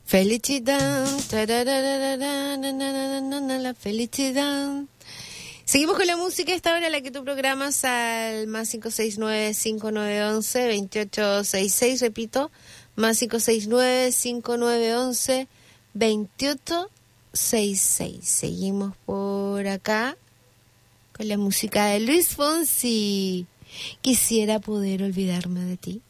Felicidad, la felicidad. Seguimos con la música. Esta hora la que tú programas al más 569-5911-2866. Repito, más 569-5911-2866. Seguimos por acá con la música de Luis Fonsi. Quisiera poder olvidarme de ti.